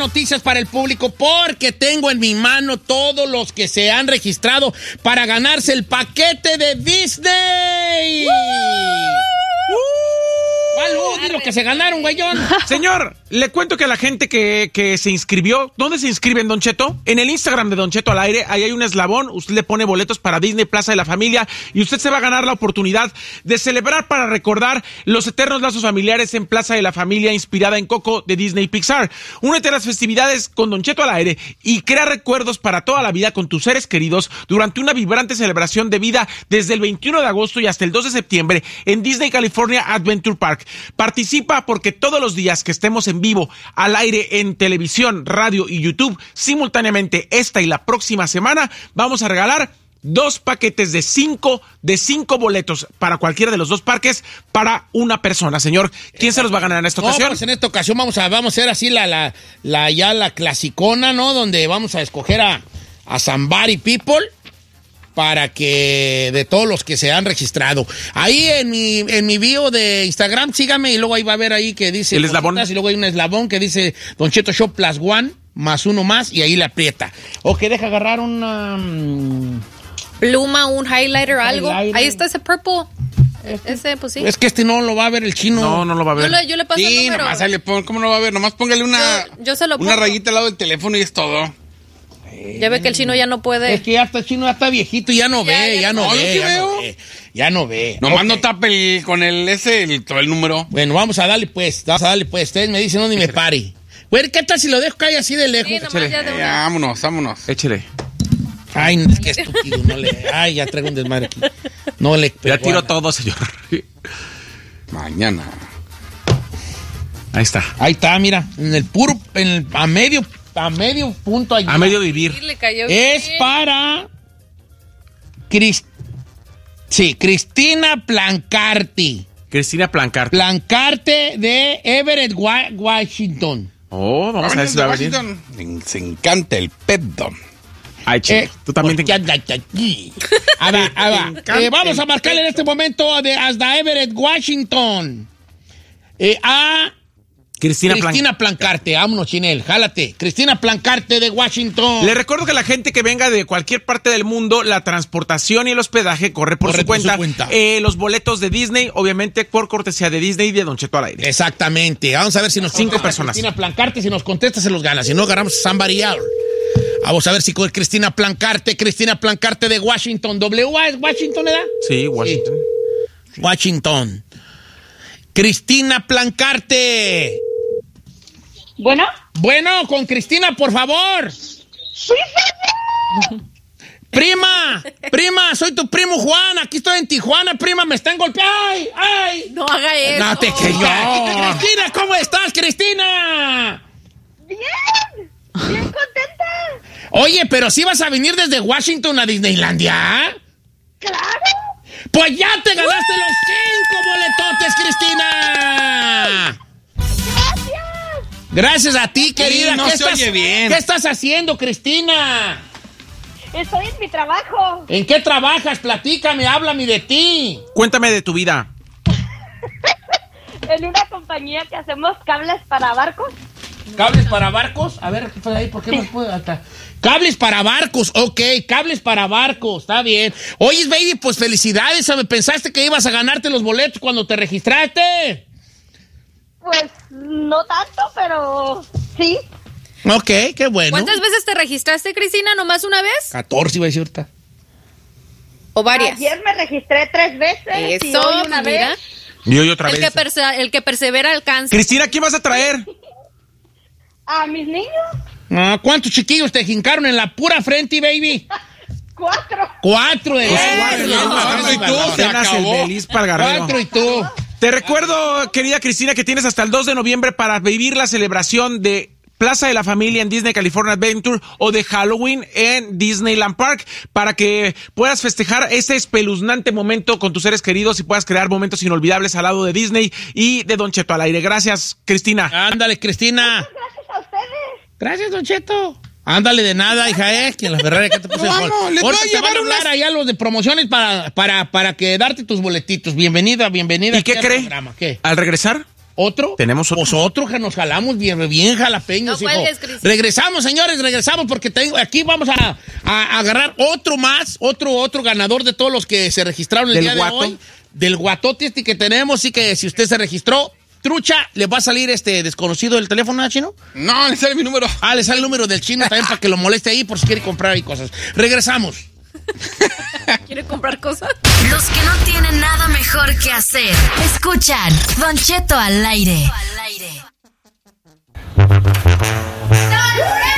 noticias para el público porque tengo en mi mano todos los que se han registrado para ganarse el paquete de Disney. ¿Cuál lo que se ganaron, güeyón? Señor, le cuento que a la gente que se inscribió, ¿dónde se inscriben, Don Cheto? En el Instagram de Don Cheto al aire, ahí hay un eslabón, usted le pone boletos para Disney Plaza de la Familia y usted se va a ganar la oportunidad de celebrar para recordar los eternos lazos familiares en Plaza de la Familia inspirada en Coco de Disney Pixar. Únete a las festividades con Don Cheto al aire y crea recuerdos para toda la vida con tus seres queridos durante una vibrante celebración de vida desde el 21 de agosto y hasta el 2 de septiembre en Disney California Adventure Park. Participa porque todos los días que estemos en vivo, al aire, en televisión, radio y YouTube, simultáneamente esta y la próxima semana, vamos a regalar 2 paquetes de 5 boletos para cualquiera de los 2 parques para una persona. Señor, ¿quién se los va a ganar en esta ocasión? Pues en esta ocasión vamos a hacer así la clasicona, ¿no? Donde vamos a escoger a Somebody People para que de todos los que se han registrado. Ahí en mi bio de Instagram, sígame y luego ahí va a ver ahí que dice... El eslabón. Y luego hay un eslabón que dice Don Cheto Show +1, +1 más, y ahí le aprieta. Ok, deja agarrar una... pluma, un highlighter, algo. Ahí está ese purple. Ese, pues sí. Es que no lo va a ver el chino. No lo va a ver. Yo le paso el número. Nomás ¿cómo no va a ver? Nomás póngale yo se lo pongo. una rayita al lado del teléfono y es todo. Ya ve que el chino ya no puede. Es que ya está el chino, ya está viejito y ya no ve. Nomás Okay. no tape con todo el número. Bueno, vamos a darle pues. Ustedes me dicen dónde me pare. Güey, ¿qué tal si lo dejo caer así de lejos? Sí, nomás ya de una. Vámonos. Échele. Ay, qué estúpido. Ay, ya traigo un desmadre aquí. No le Ya tiro todo, señor. Mañana. Ahí está. Ahí está, mira. A medio punto allí. A medio vivir. Sí, le cayó Es bien. para Cristina Plancarte. Cristina Plancarte. Plancarte de Everett, Washington. Oh, vamos a ver si va a venir. Se encanta el pedo. Ay, chico, tú también porque anda aquí. A ver. Vamos a marcarle en este momento hasta Everett, Washington. A Cristina Plancarte. Vámonos, Chinel, jálate. Cristina Plancarte de Washington. Le recuerdo que la gente que venga de cualquier parte del mundo, la transportación y el hospedaje corre por su cuenta. Los boletos de Disney, obviamente, por cortesía de Disney y de Don Cheto al aire. Exactamente. Vamos a ver si nos 5 personas. Cristina Plancarte, si nos contesta, se los gana. Si no, agarramos a Somebody Else. Vamos a ver si con Cristina Plancarte de Washington. ¿W es Washington, edad? Sí, Washington. Sí. Washington. Cristina Plancarte. Bueno, con Cristina, por favor. sí. Prima, soy tu primo Juan. Aquí estoy en Tijuana, prima, me están golpeando. ¡Ay! No haga eso. No te creo. Cristina, ¿cómo estás, Cristina? Bien contenta. Oye, pero ¿sí vas a venir desde Washington a Disneylandia? Claro. Pues ya te ganaste los 5 boletotes, Cristina. Gracias a ti, querida. Sí, no se oye bien. ¿Qué estás haciendo, Cristina? Estoy en mi trabajo. ¿En qué trabajas? Platícame, háblame de ti. Cuéntame de tu vida. En una compañía que hacemos cables para barcos. ¿Cables para barcos? A ver, ¿por qué no puedo? Hasta... Cables para barcos, ok, cables para barcos, está bien. Oye, baby, pues felicidades, ¿sabes? ¿Pensaste que ibas a ganarte los boletos cuando te registraste? Pues no tanto, pero sí. Ok, qué bueno. ¿Cuántas veces te registraste, Cristina? ¿Nomás una vez? 14, iba a decir ahorita. ¿O varias? Ayer me registré 3 veces. Y Eso, hoy una mira. vez. Y hoy otra vez. El que persevera alcanza. Cristina, ¿quién vas a traer? A mis niños. ¿Cuántos chiquillos te jincaron en la pura frente, baby? 4. 4 de y tú, se acabó. El Belis Palgarrero. 4 y tú. Te recuerdo, querida Cristina, que tienes hasta el 2 de noviembre para vivir la celebración de Plaza de la Familia en Disney California Adventure o de Halloween en Disneyland Park para que puedas festejar ese espeluznante momento con tus seres queridos y puedas crear momentos inolvidables al lado de Disney y de Don Cheto al aire. Gracias, Cristina. Ándale, Cristina. Gracias a ustedes. Gracias, Don Cheto. Ándale de nada, hija, que en la Ferrari que te puse Vamos, les voy a llevar hablar allá los de promociones para que darte tus boletitos. Bienvenida. ¿Y qué cree? ¿Qué? Al regresar, ¿Otro? Tenemos otro. Pues otro que nos jalamos bien jalapeños, No hijo. cuelgues, Cris. Regresamos, señores, porque aquí vamos a agarrar otro ganador de todos los que se registraron el ¿Del día guato? de hoy. Del guatote que tenemos, así que si usted se registró, trucha, le va a salir desconocido el teléfono, Chino. No, le sale mi número. Le sale el número del Chino también para que lo moleste ahí por si quiere comprar ahí cosas. Regresamos. ¿Quiere comprar cosas? Los que no tienen nada mejor que hacer. Escuchan Don Cheto al aire. ¡Don